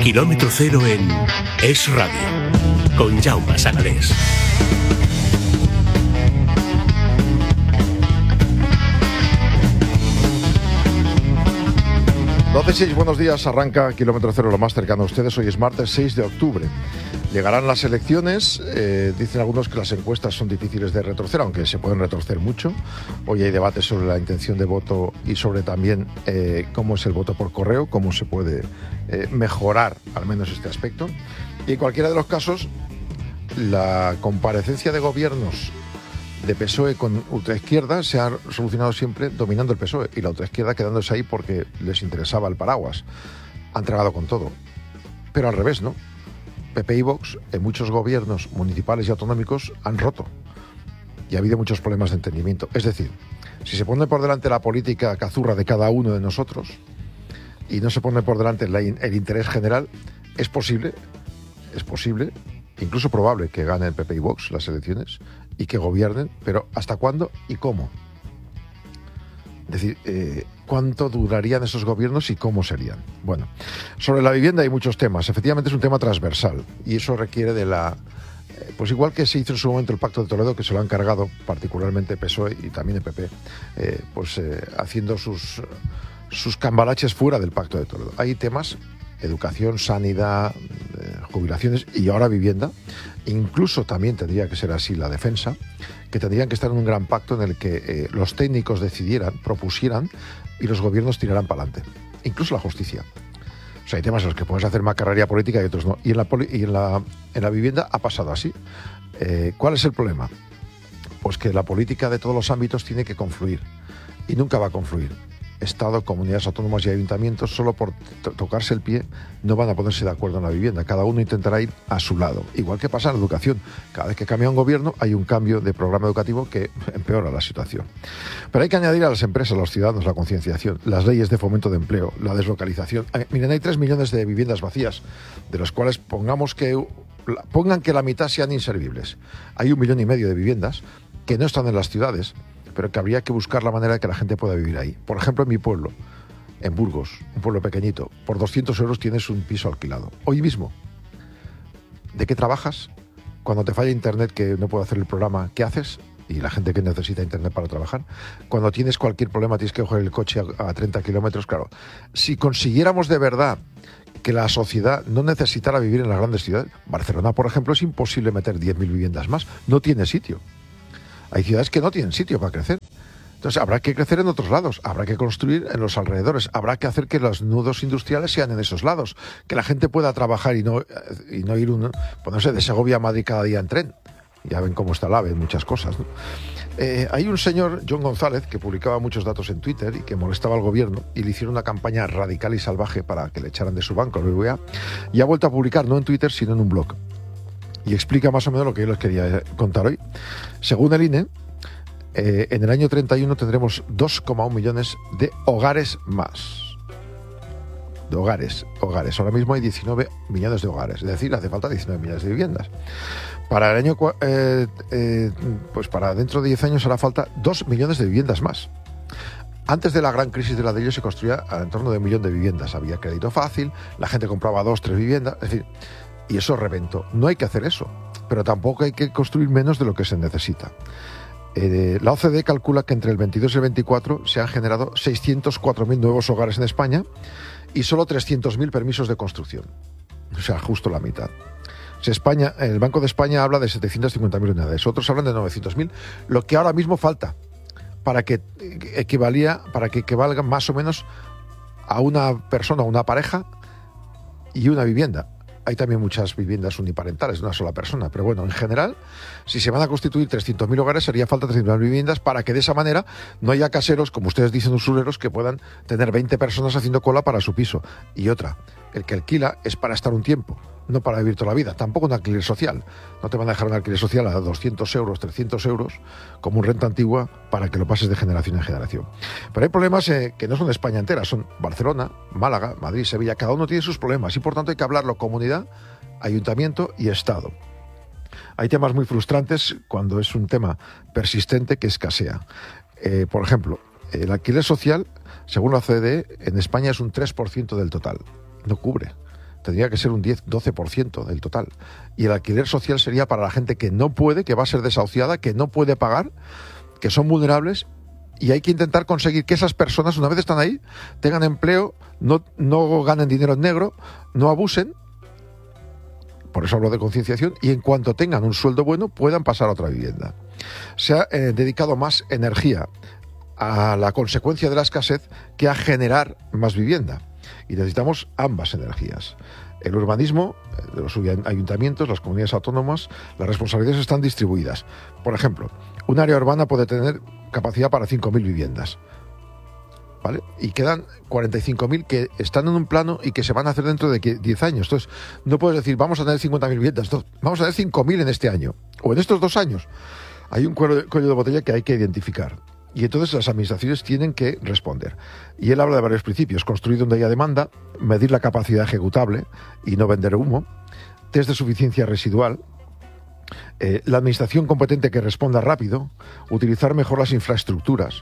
Kilómetro cero en Es Radio, con Jaume Sagalés. 12:06, buenos días, arranca Kilómetro Cero, lo más cercano a ustedes. Hoy es martes 6 de octubre. Llegarán las elecciones, dicen algunos que las encuestas son difíciles de retorcer, aunque se pueden retorcer mucho. Hoy hay debates sobre la intención de voto y sobre también cómo es el voto por correo, cómo se puede mejorar al menos este aspecto. Y en cualquiera de los casos, la comparecencia de gobiernos de PSOE con ultraizquierda se ha solucionado siempre dominando el PSOE y la ultraizquierda quedándose ahí porque les interesaba el paraguas. Han tragado con todo. Pero al revés, ¿no? PP y Vox en muchos gobiernos municipales y autonómicos han roto y ha habido muchos problemas de entendimiento. Es decir, si se pone por delante la política cazurra de cada uno de nosotros y no se pone por delante el interés general, es posible, incluso probable que gane el PP y Vox las elecciones y que gobiernen, pero ¿hasta cuándo y cómo? Es decir, ¿cuánto durarían esos gobiernos y cómo serían? Bueno, sobre la vivienda hay muchos temas. Efectivamente es un tema transversal y eso requiere de la... pues igual que se hizo en su momento el Pacto de Toledo, que se lo han cargado particularmente PSOE y también el PP, haciendo sus cambalaches fuera del Pacto de Toledo. Hay temas, educación, sanidad, jubilaciones y ahora vivienda. Incluso también tendría que ser así la defensa, que tendrían que estar en un gran pacto en el que los técnicos decidieran, propusieran y los gobiernos tiraran para adelante. Incluso la justicia. O sea, hay temas en los que puedes hacer macarrería política y otros no. Y en la vivienda ha pasado así. ¿Cuál es el problema? Pues que la política de todos los ámbitos tiene que confluir y nunca va a confluir. Estado, comunidades autónomas y ayuntamientos, solo por tocarse el pie, no van a ponerse de acuerdo en la vivienda. Cada uno intentará ir a su lado. Igual que pasa en la educación. Cada vez que cambia un gobierno, hay un cambio de programa educativo que empeora la situación. Pero hay que añadir a las empresas, a los ciudadanos, la concienciación, las leyes de fomento de empleo, la deslocalización. Miren, hay 3 millones de viviendas vacías, de las cuales pongan que la mitad sean inservibles. Hay 1,5 millones de viviendas que no están en las ciudades, pero que habría que buscar la manera de que la gente pueda vivir ahí. Por ejemplo, en mi pueblo, en Burgos, un pueblo pequeñito, por 200 euros tienes un piso alquilado. Hoy mismo, ¿de qué trabajas? Cuando te falla internet, que no puedo hacer el programa, ¿qué haces? Y la gente que necesita internet para trabajar. Cuando tienes cualquier problema, tienes que coger el coche a 30 kilómetros, claro. Si consiguiéramos de verdad que la sociedad no necesitara vivir en las grandes ciudades, Barcelona, por ejemplo, es imposible meter 10.000 viviendas más. No tiene sitio. Hay ciudades que no tienen sitio para crecer. Entonces habrá que crecer en otros lados, habrá que construir en los alrededores, habrá que hacer que los nudos industriales sean en esos lados, que la gente pueda trabajar y no ir ponerse de Segovia a Madrid cada día en tren. Ya ven cómo está el AVE en muchas cosas, ¿no? Hay un señor, John González, que publicaba muchos datos en Twitter y que molestaba al gobierno y le hicieron una campaña radical y salvaje para que le echaran de su banco, el BBVA, y ha vuelto a publicar no en Twitter sino en un blog. Y explica más o menos lo que yo les quería contar hoy. Según el INE, en el año 31 tendremos 2,1 millones de hogares más. De hogares. Ahora mismo hay 19 millones de hogares. Es decir, hace falta 19 millones de viviendas. Para el año, para dentro de 10 años hará falta 2 millones de viviendas más. Antes de la gran crisis de ladrillo se construía en torno de 1 millón de viviendas. Había crédito fácil, la gente compraba 2, 3 viviendas, es decir, y eso reventó. No hay que hacer eso, pero tampoco hay que construir menos de lo que se necesita. La OCDE calcula que entre el 22 y el 24 se han generado 604.000 nuevos hogares en España y solo 300.000 permisos de construcción. O sea, justo la mitad. Si España, el Banco de España habla de 750.000 unidades, otros hablan de 900.000, lo que ahora mismo falta para que equivalga más o menos a una persona, una pareja y una vivienda. Hay también muchas viviendas uniparentales de una sola persona, pero bueno, en general, si se van a constituir 300.000 hogares, haría falta 300.000 viviendas para que de esa manera no haya caseros, como ustedes dicen, usureros, que puedan tener 20 personas haciendo cola para su piso. Y otra, el que alquila es para estar un tiempo, no para vivir toda la vida. Tampoco un alquiler social. No te van a dejar un alquiler social a 200 euros, 300 euros, como un renta antigua, para que lo pases de generación en generación. Pero hay problemas que no son de España entera, son Barcelona, Málaga, Madrid, Sevilla. Cada uno tiene sus problemas y por tanto hay que hablarlo comunidad, ayuntamiento y Estado. Hay temas muy frustrantes cuando es un tema persistente que escasea. Por ejemplo, el alquiler social, según la OCDE, en España es un 3% del total. No cubre. tendría que ser un 10-12% del total. Y el alquiler social sería para la gente que no puede, que va a ser desahuciada, que no puede pagar, que son vulnerables, y hay que intentar conseguir que esas personas, una vez están ahí, tengan empleo, no ganen dinero en negro, no abusen. Por eso hablo de concienciación, y en cuanto tengan un sueldo bueno puedan pasar a otra vivienda. Se ha dedicado más energía a la consecuencia de la escasez que a generar más vivienda, y necesitamos ambas energías. El urbanismo de los ayuntamientos, las comunidades autónomas, las responsabilidades están distribuidas. Por ejemplo, un área urbana puede tener capacidad para 5.000 viviendas, ¿vale? Y quedan 45.000 que están en un plano y que se van a hacer dentro de 10 años. Entonces, no puedes decir, vamos a tener 50.000 viviendas, vamos a tener 5.000 en este año, o en estos 2 años. Hay un cuello de botella que hay que identificar. Y entonces las administraciones tienen que responder. Y él habla de varios principios: construir donde haya demanda, medir la capacidad ejecutable y no vender humo, test de suficiencia residual, la administración competente que responda rápido, utilizar mejor las infraestructuras,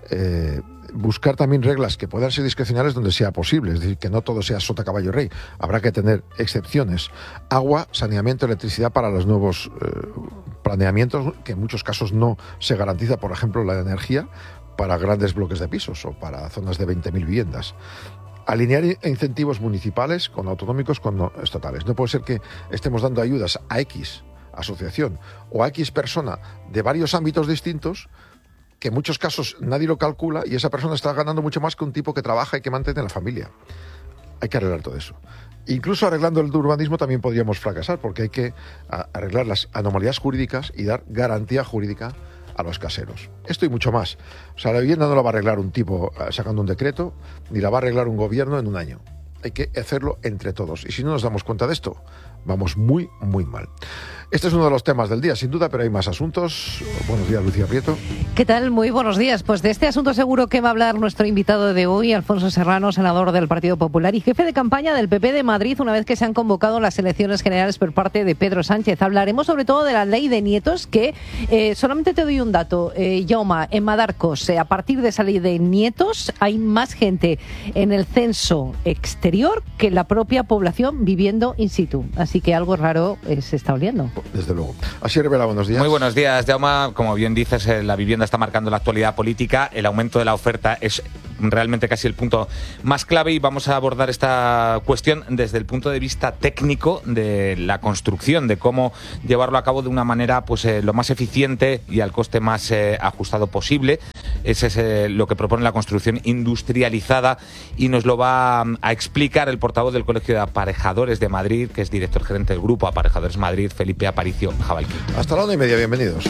buscar también reglas que puedan ser discrecionales donde sea posible, es decir, que no todo sea sota, caballo, rey. Habrá que tener excepciones. Agua, saneamiento, electricidad para los nuevos planeamientos, que en muchos casos no se garantiza, por ejemplo, la energía para grandes bloques de pisos o para zonas de 20.000 viviendas. Alinear incentivos municipales con autonómicos, con estatales. No puede ser que estemos dando ayudas a X asociación o a X persona de varios ámbitos distintos, que en muchos casos nadie lo calcula, y esa persona está ganando mucho más que un tipo que trabaja y que mantiene la familia. Hay que arreglar todo eso. Incluso arreglando el urbanismo también podríamos fracasar, porque hay que arreglar las anomalías jurídicas y dar garantía jurídica a los caseros. Esto y mucho más. O sea, la vivienda no la va a arreglar un tipo sacando un decreto, ni la va a arreglar un gobierno en un año. Hay que hacerlo entre todos. Y si no nos damos cuenta de esto, vamos muy, muy mal. Este es uno de los temas del día, sin duda, pero hay más asuntos. Buenos días, Lucía Prieto. ¿Qué tal? Muy buenos días. Pues de este asunto seguro que va a hablar nuestro invitado de hoy, Alfonso Serrano, senador del Partido Popular y jefe de campaña del PP de Madrid, una vez que se han convocado las elecciones generales por parte de Pedro Sánchez. Hablaremos sobre todo de la ley de nietos, que solamente te doy un dato, Jaume, en Madarcos, a partir de esa ley de nietos, hay más gente en el censo exterior que la propia población viviendo in situ. Así que algo raro se está oliendo. Desde luego. Así revela, buenos días. Muy buenos días, Jaume. Como bien dices, la vivienda está marcando la actualidad política. El aumento de la oferta es realmente casi el punto más clave, y vamos a abordar esta cuestión desde el punto de vista técnico de la construcción, de cómo llevarlo a cabo de una manera pues lo más eficiente y al coste más ajustado posible. Ese es lo que propone la construcción industrializada, y nos lo va a explicar el portavoz del Colegio de Aparejadores de Madrid, que es director gerente del Grupo Aparejadores Madrid, Felipe Aparicio Jabalquí. Hasta la 1:30, bienvenidos.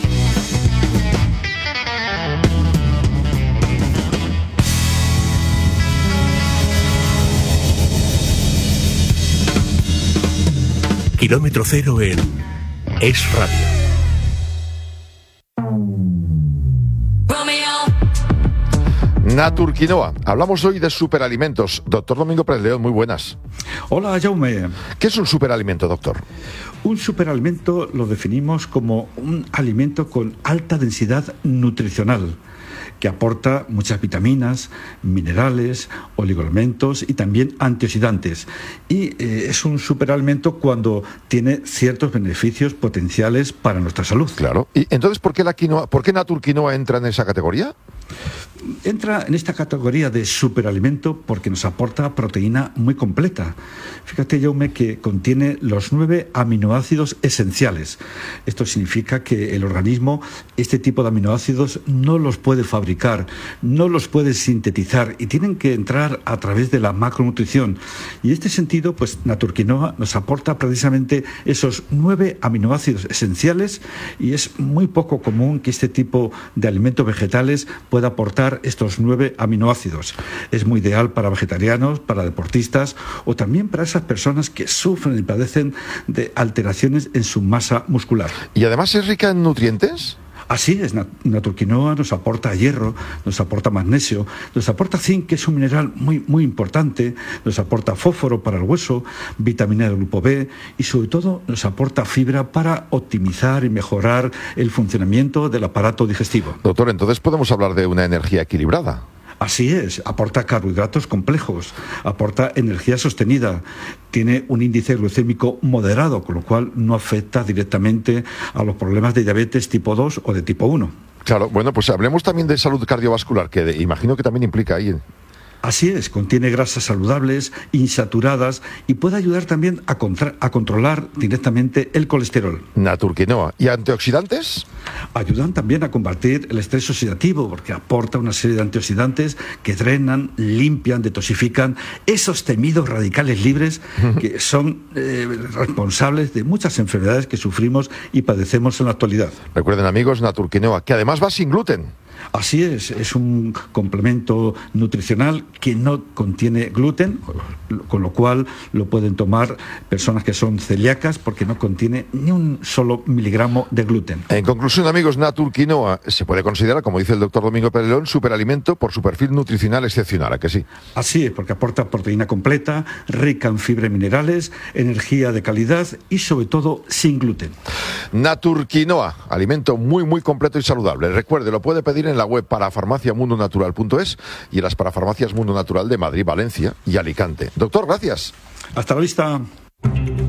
Kilómetro cero en Es Radio. Naturquinoa. Hablamos hoy de superalimentos. Doctor Domingo Pérez León, muy buenas. Hola, Jaume. ¿Qué es un superalimento, doctor? Un superalimento lo definimos como un alimento con alta densidad nutricional, que aporta muchas vitaminas, minerales, oligoelementos y también antioxidantes. Y es un superalimento cuando tiene ciertos beneficios potenciales para nuestra salud. Claro. ¿Y entonces por qué Naturquinoa entra en esa categoría? Entra en esta categoría de superalimento porque nos aporta proteína muy completa. Fíjate, Jaume, que contiene los 9 aminoácidos esenciales. Esto significa que el organismo este tipo de aminoácidos no los puede fabricar, no los puede sintetizar, y tienen que entrar a través de la macronutrición. Y en este sentido, pues Naturquinoa nos aporta precisamente esos 9 aminoácidos esenciales, y es muy poco común que este tipo de alimentos vegetales pueda aportar estos 9 aminoácidos. Es muy ideal para vegetarianos, para deportistas o también para esas personas que sufren y padecen de alteraciones en su masa muscular. ¿Y además es rica en nutrientes? Así es, Naturquinoa nos aporta hierro, nos aporta magnesio, nos aporta zinc, que es un mineral muy, muy importante, nos aporta fósforo para el hueso, vitamina del grupo B, y sobre todo nos aporta fibra para optimizar y mejorar el funcionamiento del aparato digestivo. Doctor, entonces podemos hablar de una energía equilibrada. Así es, aporta carbohidratos complejos, aporta energía sostenida, tiene un índice glucémico moderado, con lo cual no afecta directamente a los problemas de diabetes tipo 2 o de tipo 1. Claro, bueno, pues hablemos también de salud cardiovascular, que imagino que también implica ahí. Así es, contiene grasas saludables, insaturadas y puede ayudar también a controlar directamente el colesterol. Naturquinoa. ¿Y antioxidantes? Ayudan también a combatir el estrés oxidativo porque aporta una serie de antioxidantes que drenan, limpian, detoxifican esos temidos radicales libres que son responsables de muchas enfermedades que sufrimos y padecemos en la actualidad. Recuerden, amigos, Naturquinoa, que además va sin gluten. Así es un complemento nutricional que no contiene gluten, con lo cual lo pueden tomar personas que son celíacas porque no contiene ni un solo miligramo de gluten. En conclusión, amigos, Naturquinoa se puede considerar, como dice el doctor Domingo Perelón, superalimento por su perfil nutricional excepcional, ¿a que sí? Así es, porque aporta proteína completa, rica en fibra y minerales, energía de calidad y sobre todo sin gluten. Naturquinoa, alimento muy muy completo y saludable. Recuerde, lo puede pedir en la web parafarmaciamundonatural.es y en las parafarmacias Mundo Natural de Madrid, Valencia y Alicante. Doctor, gracias. Hasta la vista.